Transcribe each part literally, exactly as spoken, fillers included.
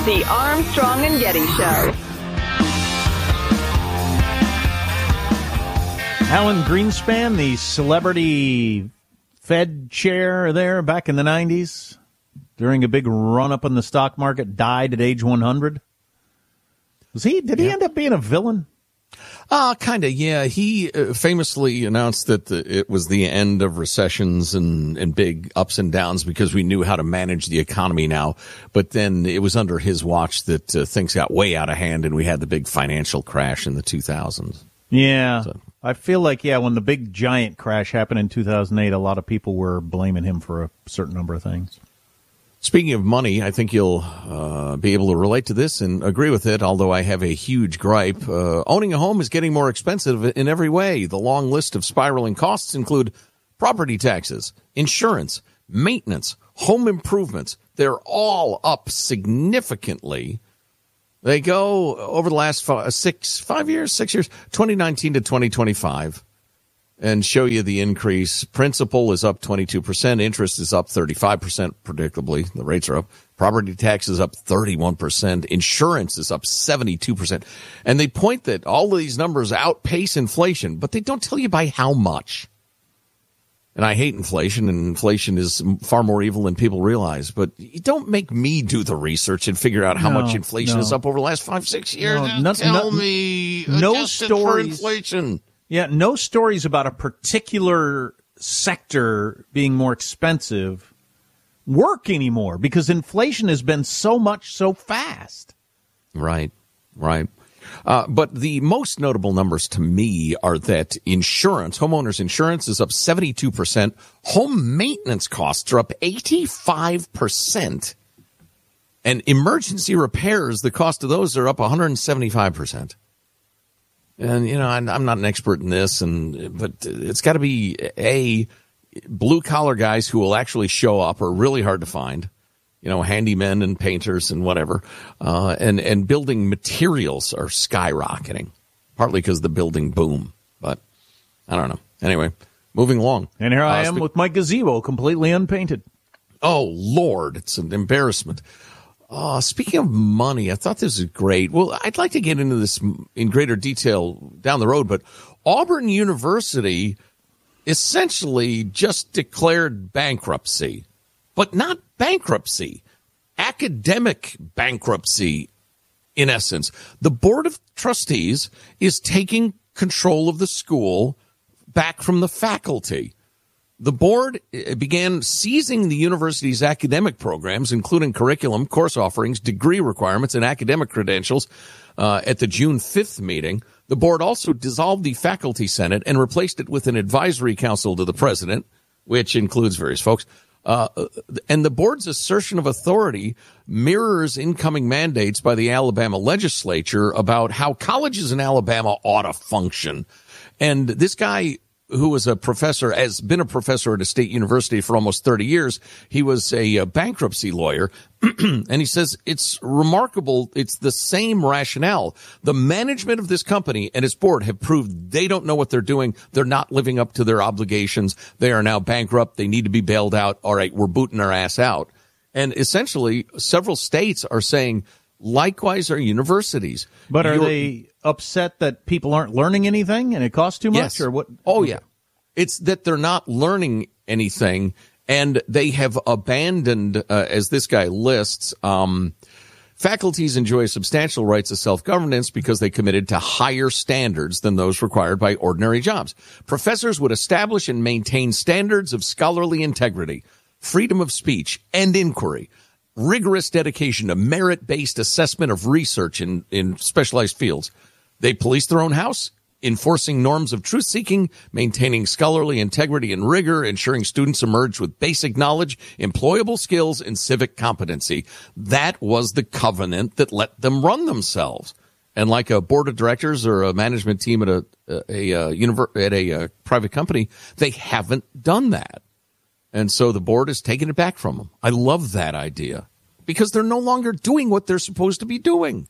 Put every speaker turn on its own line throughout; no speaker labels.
The Armstrong and Getty Show.
Alan Greenspan, the celebrity Fed chair there back in the nineties, during a big run-up in the stock market, died at age one hundred. Was he? Did he yeah. end up being a villain?
Uh, kind of, yeah. He uh, famously announced that the, it was the end of recessions and, and big ups and downs because we knew how to manage the economy now. But then it was under his watch that uh, things got way out of hand and we had the big financial crash in the two thousands.
Yeah.
So.
I feel like, yeah, when the big giant crash happened in two thousand eight, a lot of people were blaming him for a certain number of things.
Speaking of money, I think you'll uh, be able to relate to this and agree with it, although I have a huge gripe. Uh, owning a home is getting more expensive in every way. The long list of spiraling costs include property taxes, insurance, maintenance, home improvements. They're all up significantly. They go over the last five, six, five years, six years, twenty nineteen to twenty twenty-five, and show you the increase. Principal is up twenty-two percent. Interest is up thirty-five percent, predictably. The rates are up. Property tax is up thirty-one percent. Insurance is up seventy-two percent. And they point that all of these numbers outpace inflation, but they don't tell you by how much. And I hate inflation, and inflation is far more evil than people realize. But you don't make me do the research and figure out how
no,
much inflation
no.
is up over the last five, six years.
No, not,
tell
not,
me
no
adjusted
stories
for inflation.
Yeah, no stories about a particular sector being more expensive work anymore because inflation has been so much so fast.
Right, right. Uh, but the most notable numbers to me are that insurance, homeowners insurance is up seventy-two percent. Home maintenance costs are up eighty-five percent. And emergency repairs, the cost of those are up one hundred seventy-five percent. And, you know, I'm, I'm not an expert in this, and but it's got to be, A, blue-collar guys who will actually show up are really hard to find. You know, handymen and painters and whatever. Uh, and, and building materials are skyrocketing, partly because of the building boom. But I don't know. Anyway, moving along.
And here I
uh,
am
spe-
with my gazebo completely unpainted.
Oh, Lord, it's an embarrassment. Uh, speaking of money, I thought this was great. Well, I'd like to get into this in greater detail down the road, but Auburn University essentially just declared bankruptcy, but not bankruptcy, academic bankruptcy, in essence. The Board of Trustees is taking control of the school back from the faculty. The board began seizing the university's academic programs, including curriculum, course offerings, degree requirements, and academic credentials uh, at the June fifth meeting. The board also dissolved the faculty senate and replaced it with an advisory council to the president, which includes various folks. Uh, and the board's assertion of authority mirrors incoming mandates by the Alabama legislature about how colleges in Alabama ought to function. And this guy, who was a professor, has been a professor at a state university for almost thirty years. He was a, a bankruptcy lawyer, and he says it's remarkable. It's the same rationale. The management of this company and its board have proved they don't know what they're doing. They're not living up to their obligations. They are now bankrupt. They need to be bailed out. All right, we're booting our ass out. And essentially, several states are saying, likewise are universities.
But are
You're,
they upset that people aren't learning anything and it costs too much?
Yes.
Or what?
Oh, yeah. It's that they're not learning anything, and they have abandoned, uh, as this guy lists, um, faculties enjoy substantial rights of self-governance because they committed to higher standards than those required by ordinary jobs. Professors would establish and maintain standards of scholarly integrity, freedom of speech, and inquiry, rigorous dedication to merit-based assessment of research in, in specialized fields. They police their own house, enforcing norms of truth-seeking, maintaining scholarly integrity and rigor, ensuring students emerge with basic knowledge, employable skills, and civic competency. That was the covenant that let them run themselves. And like a board of directors or a management team at a, a, a, univer- at a, a private company, they haven't done that. And so the board is taking it back from them. I love that idea because they're no longer doing what they're supposed to be doing.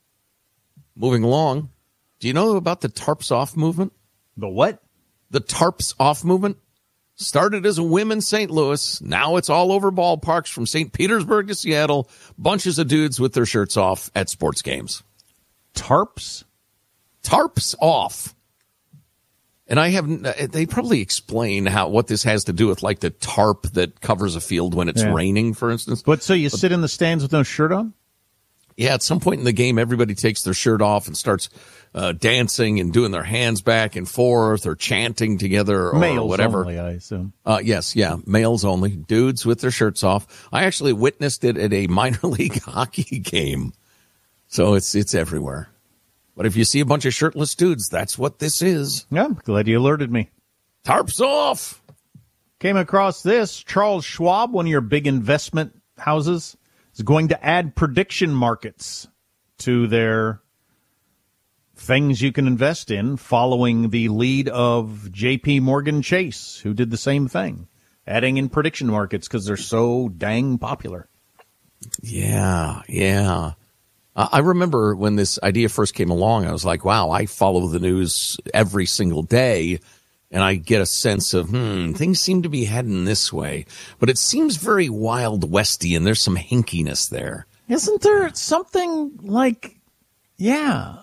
Moving along. Do you know about the Tarps Off movement?
The what?
The Tarps Off movement. Started as a whim in Saint Louis. Now it's all over ballparks from Saint Petersburg to Seattle. Bunches of dudes with their shirts off at sports games.
Tarps?
Tarps off. And I have, they probably explain how, what this has to do with like the tarp that covers a field when it's
yeah.
raining, for instance.
But so you but, sit in the stands with no shirt on?
Yeah, at some point in the game, everybody takes their shirt off and starts uh, dancing and doing their hands back and forth or chanting together or
Males
whatever.
Only, I assume.
Uh, yes, yeah, males only. Dudes with their shirts off. I actually witnessed it at a minor league hockey game. So it's it's everywhere. But if you see a bunch of shirtless dudes, that's what this is.
Yeah, I'm glad you alerted me.
Tarps off.
Came across this. Charles Schwab, one of your big investment houses, is going to add prediction markets to their things you can invest in, following the lead of J P Morgan Chase, who did the same thing, adding in prediction markets because they're so dang popular.
Yeah, yeah. I remember when this idea first came along, I was like, wow, I follow the news every single day, and I get a sense of, hmm, things seem to be heading this way. But it seems very Wild Westy, and there's some hinkiness there.
Isn't there something like, yeah,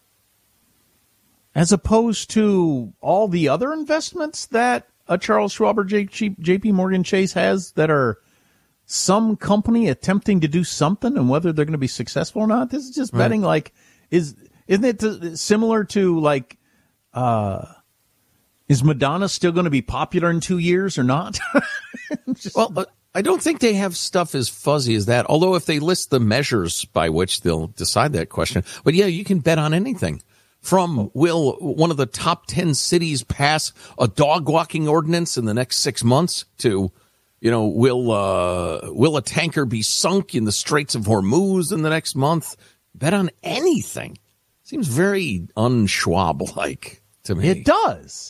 as opposed to all the other investments that a Charles Schwab or J P Morgan Chase has that are some company attempting to do something, and whether they're going to be successful or not? This is just betting. Right. Like, is isn't it similar to like, uh, is Madonna still going to be popular in two years or not? just,
well, uh, I don't think they have stuff as fuzzy as that. Although if they list the measures by which they'll decide that question, but yeah, you can bet on anything. From will one of the top ten cities pass a dog walking ordinance in the next six months to, you know, will uh, will a tanker be sunk in the Straits of Hormuz in the next month? Bet on anything. Seems very un-Schwab-like to me.
It does.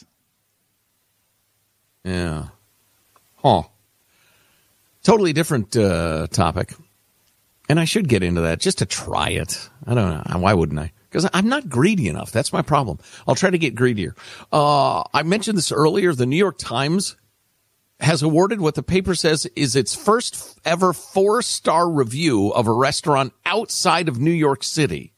Yeah. Huh. Totally different uh, topic. And I should get into that just to try it. I don't know. Why wouldn't I? Because I'm not greedy enough. That's my problem. I'll try to get greedier. Uh, I mentioned this earlier. The New York Times has awarded what the paper says is its first ever four-star review of a restaurant outside of New York City.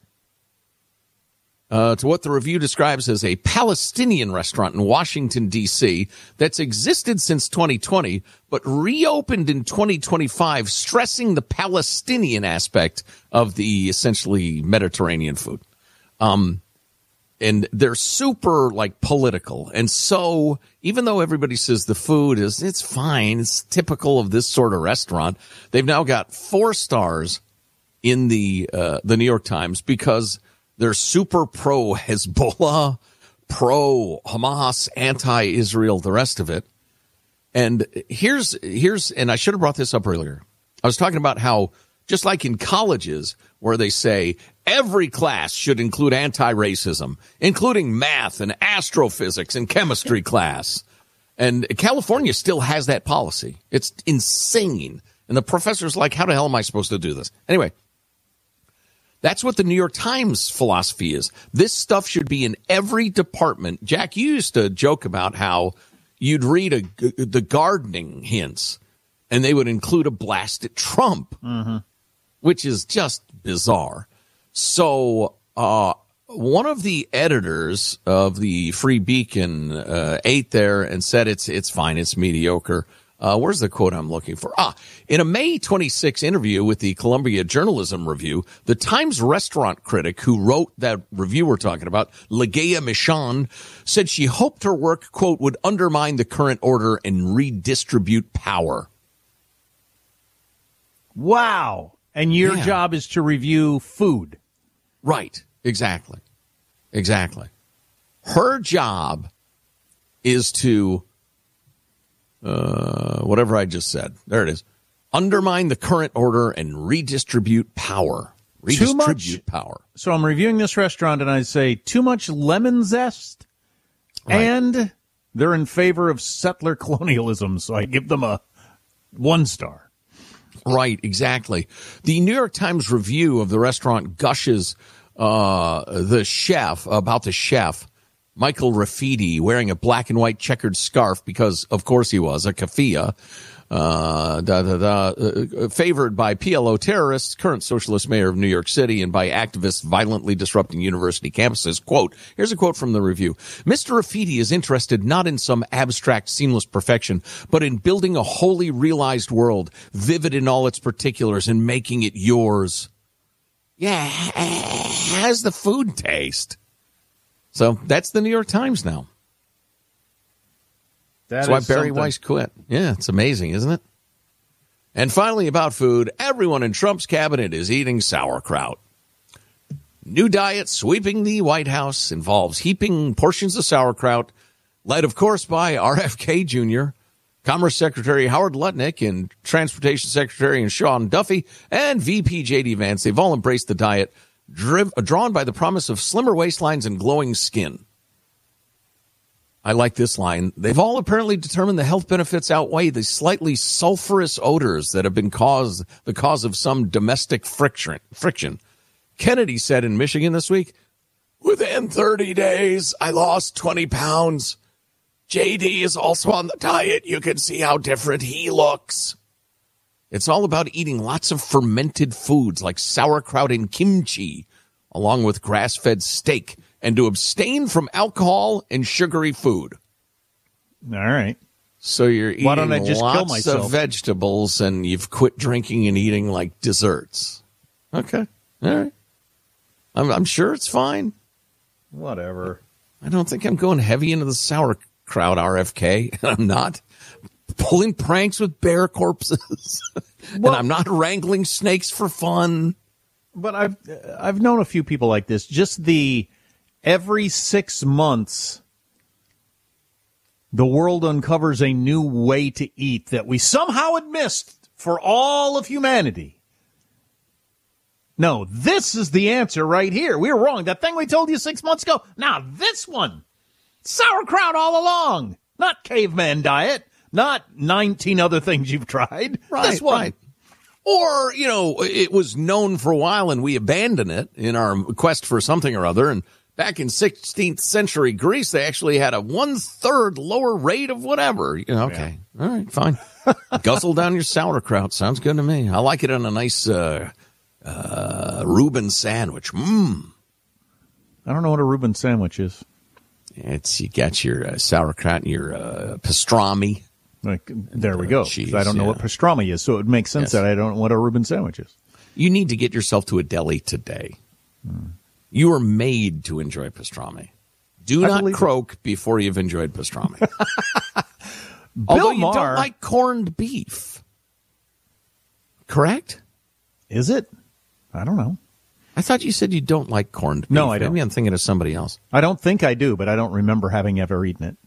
Uh, to what the review describes as a Palestinian restaurant in Washington, D C that's existed since twenty twenty, but reopened in twenty twenty-five, stressing the Palestinian aspect of the essentially Mediterranean food. Um, and they're super like political. And so even though everybody says the food is, it's fine, it's typical of this sort of restaurant, they've now got four stars in the, uh, the New York Times because they're super pro Hezbollah, pro Hamas, anti-Israel, the rest of it. And here's, here's, and I should have brought this up earlier. I was talking about how just like in colleges where they say every class should include anti-racism, including math and astrophysics and chemistry class. And California still has that policy. It's insane. And the professor's like, how the hell am I supposed to do this? Anyway, that's what the New York Times philosophy is. This stuff should be in every department. Jack, you used to joke about how you'd read a, the gardening hints, and they would include a blast at Trump, mm-hmm. which is just bizarre. So uh, one of the editors of the Free Beacon uh, ate there and said it's it's fine, it's mediocre. Uh, where's the quote I'm looking for? Ah, in a May twenty-sixth interview with the Columbia Journalism Review, the Times restaurant critic who wrote that review we're talking about, Legea Michon, said she hoped her work, quote, would undermine the current order and redistribute power.
Wow. And your
yeah.
job is to review food.
Right. Exactly. Exactly. Her job is to Uh, whatever I just said. There it is. Undermine the current order and redistribute power. Redistribute power.
So I'm reviewing this restaurant and I say too much lemon zest, right. And they're in favor of settler colonialism, so I give them a one star.
Right, exactly. The New York Times review of the restaurant gushes uh, the chef, about the chef, Michael Rafidi wearing a black and white checkered scarf because, of course, he was a keffiyeh. Uh, da, da, da, uh, favored by P L O terrorists, current socialist mayor of New York City, and by activists violently disrupting university campuses. Quote, here's a quote from the review. Mister Rafidi is interested not in some abstract, seamless perfection, but in building a wholly realized world, vivid in all its particulars, and making it yours. Yeah, how's the food taste? So that's the New York Times now.
That
That's why Barry
something.
Weiss quit. Yeah, it's amazing, isn't it? And finally, about food, everyone in Trump's cabinet is eating sauerkraut. New diet sweeping the White House involves heaping portions of sauerkraut, led, of course, by R F K Junior, Commerce Secretary Howard Lutnick, and Transportation Secretary Sean Duffy, and V P J D Vance. They've all embraced the diet, driv- drawn by the promise of slimmer waistlines and glowing skin. I like this line. They've all apparently determined the health benefits outweigh the slightly sulfurous odors that have been caused the cause of some domestic friction. Friction. Kennedy said in Michigan this week, within thirty days, I lost twenty pounds. J D is also on the diet. You can see how different he looks. It's all about eating lots of fermented foods like sauerkraut and kimchi, along with grass-fed steak, and to abstain from alcohol and sugary food.
All right.
So you're eating
Why don't I just
lots
kill myself?
of vegetables and you've quit drinking and eating like desserts. Okay. All right. I'm, I'm sure it's fine.
Whatever.
I don't think I'm going heavy into the sauerkraut, R F K. And I'm not pulling pranks with bear corpses.
Well,
and I'm not wrangling snakes for fun.
But I've I've known a few people like this. Just the every six months, the world uncovers a new way to eat that we somehow had missed for all of humanity. No, this is the answer right here. We were wrong. That thing we told you six months ago. Now this one, sauerkraut all along. Not caveman diet. Not nineteen other things you've tried.
Right,
this one.
right. Or, you know, it was known for a while and we abandoned it in our quest for something or other. And back in sixteenth century Greece, they actually had a one-third lower rate of whatever. You know, okay. Yeah. All right, fine. Guzzle down your sauerkraut. Sounds good to me. I like it on a nice uh, uh, Reuben sandwich. Mmm.
I don't know what a Reuben sandwich is.
It's, you got your uh, sauerkraut and your uh, pastrami.
Like, there we go.
Cheese,
I don't know
yeah.
what pastrami is, so it makes sense
Yes.
that I don't know what a Reuben sandwich is.
You need to get yourself to a deli today. Hmm. You are made to enjoy pastrami. Do
I
not
believe
croak it. before you've enjoyed pastrami. Although you
Maher,
don't like corned beef. Correct?
Is it? I don't know.
I thought you said you don't like corned beef.
No, I don't.
Maybe I'm thinking of somebody else.
I don't think I do, but I don't remember having ever eaten it.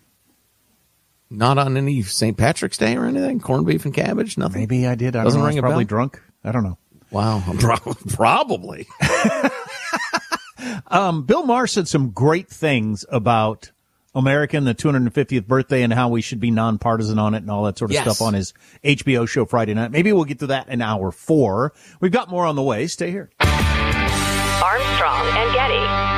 Not on any Saint Patrick's Day or anything? Corned beef and cabbage? Nothing?
Maybe I did. I
Doesn't
don't know.
ring
I was
a
probably
bell?
drunk. I don't know.
Wow. Pro- probably.
Um, Bill Maher said some great things about America and the two hundred fiftieth birthday and how we should be nonpartisan on it and all that sort of
Yes.
stuff on his H B O show Friday night. Maybe we'll get to that in hour four. We've got more on the way. Stay here.
Armstrong and Getty.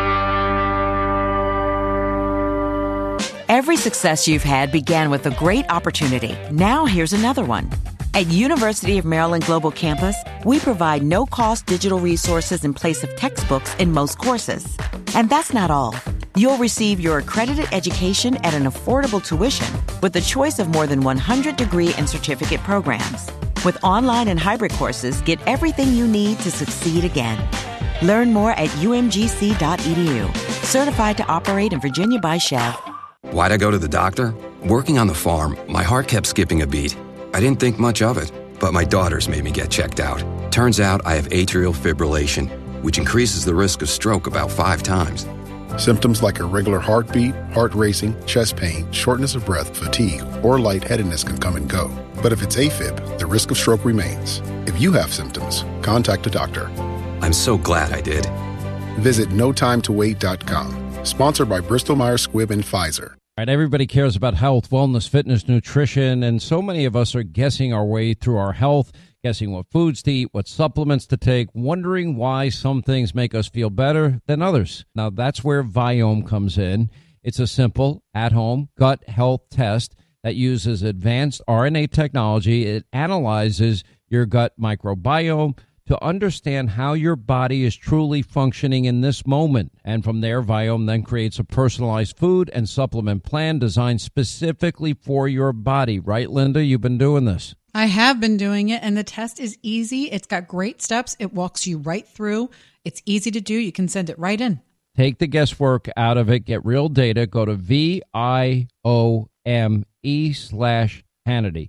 Every success you've had began with a great opportunity. Now here's another one. At University of Maryland Global Campus, we provide no-cost digital resources in place of textbooks in most courses. And that's not all. You'll receive your accredited education at an affordable tuition with a choice of more than one hundred degree and certificate programs. With online and hybrid courses, get everything you need to succeed again. Learn more at u m g c dot e d u. Certified to operate in Virginia by Chef.
Why'd I go to the doctor? Working on the farm, my heart kept skipping a beat. I didn't think much of it, but my daughters made me get checked out. Turns out I have atrial fibrillation, which increases the risk of stroke about five times.
Symptoms like irregular heartbeat, heart racing, chest pain, shortness of breath, fatigue, or lightheadedness can come and go. But if it's AFib, the risk of stroke remains. If you have symptoms, contact a doctor.
I'm so glad I did.
Visit no time to wait dot com. Sponsored by Bristol Myers Squibb and Pfizer.
All right, everybody cares about health, wellness, fitness, nutrition, and so many of us are guessing our way through our health, guessing what foods to eat, what supplements to take, wondering why some things make us feel better than others. Now, that's where Viome comes in. It's a simple, at-home gut health test that uses advanced R N A technology. It analyzes your gut microbiome to understand how your body is truly functioning in this moment. And from there, Viome then creates a personalized food and supplement plan designed specifically for your body. Right, Linda? You've been doing this.
I have been doing it, and the test is easy. It's got great steps. It walks you right through. It's easy to do. You can send it right in.
Take the guesswork out of it. Get real data. Go to V I O M E slash Hannity.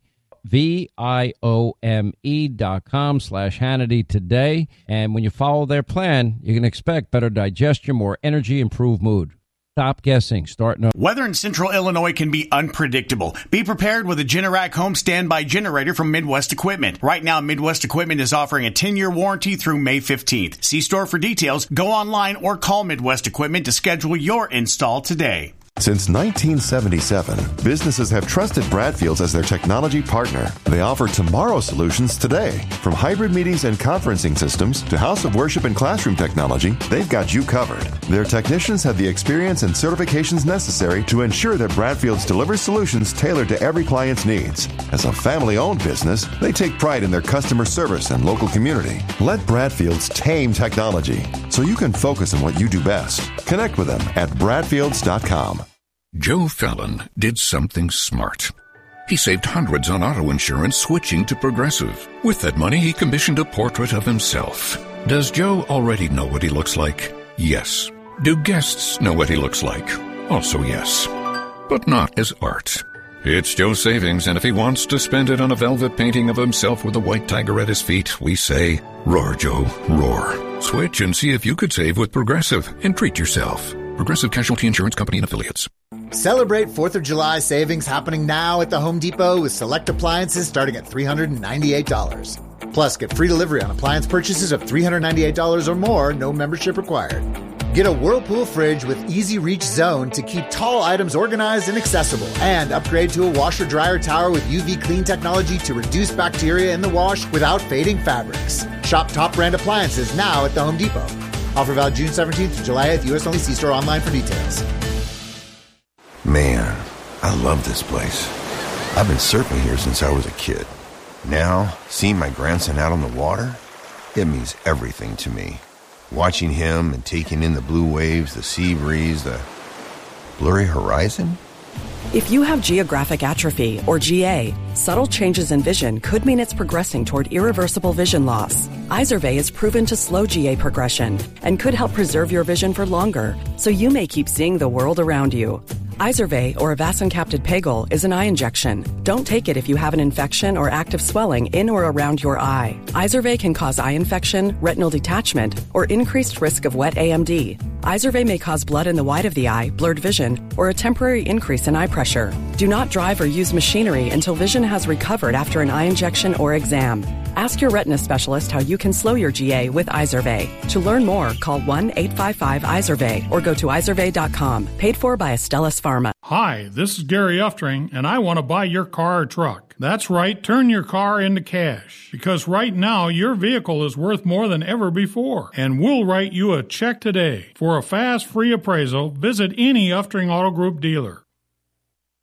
V I O M E dot com slash Hannity today. And when you follow their plan, you can expect better digestion, more energy, improved mood. Stop guessing. Start now.
Weather in central Illinois can be unpredictable. Be prepared with a Generac home standby generator from Midwest Equipment. Right now, Midwest Equipment is offering a ten-year warranty through May fifteenth. See store for details, go online, or call Midwest Equipment to schedule your install today.
Since nineteen seventy-seven, businesses have trusted Bradfields as their technology partner. They offer tomorrow solutions today. From hybrid meetings and conferencing systems to house of worship and classroom technology, they've got you covered. Their technicians have the experience and certifications necessary to ensure that Bradfields delivers solutions tailored to every client's needs. As a family-owned business, they take pride in their customer service and local community. Let Bradfields tame technology so you can focus on what you do best. Connect with them at bradfields dot com.
Joe Fallon did something smart. He saved hundreds on auto insurance switching to Progressive. With that money, he commissioned a portrait of himself. Does Joe already know what he looks like? Yes. Do guests know what he looks like? Also yes. But not as art. It's Joe's savings, and if he wants to spend it on a velvet painting of himself with a white tiger at his feet, we say, roar, Joe, roar. Switch and see if you could save with Progressive and treat yourself. Progressive Casualty Insurance Company and Affiliates.
Celebrate fourth of July savings happening now at the Home Depot with select appliances starting at three hundred ninety-eight dollars. Plus, get free delivery on appliance purchases of three hundred ninety-eight dollars or more, no membership required. Get a Whirlpool fridge with easy reach zone to keep tall items organized and accessible. And upgrade to a washer-dryer tower with U V clean technology to reduce bacteria in the wash without fading fabrics. Shop top brand appliances now at the Home Depot. Offer valid June seventeenth to July eighth, U S only. See store online for details.
Man, I love this place. I've been surfing here since I was a kid. Now, seeing my grandson out on the water, it means everything to me. Watching him and taking in the blue waves, the sea breeze, the blurry horizon.
If you have geographic atrophy, or G A, subtle changes in vision could mean it's progressing toward irreversible vision loss. Izervay is proven to slow G A progression and could help preserve your vision for longer, so you may keep seeing the world around you. Izervay, or avacincaptad pegol, is an eye injection. Don't take it if you have an infection or active swelling in or around your eye. Izervay can cause eye infection, retinal detachment, or increased risk of wet A M D. Izervay may cause blood in the white of the eye, blurred vision, or a temporary increase in eye pressure. Do not drive or use machinery until vision has recovered after an eye injection or exam. Ask your retina specialist how you can slow your G A with Izervay. To learn more, call one eight five five Izervay or go to izervay dot com. Paid for by Astellas Pharma.
Hi, this is Gary Uftring, and I want to buy your car or truck. That's right, turn your car into cash. Because right now, your vehicle is worth more than ever before. And we'll write you a check today. For a fast, free appraisal, visit any Uftring Auto Group dealer.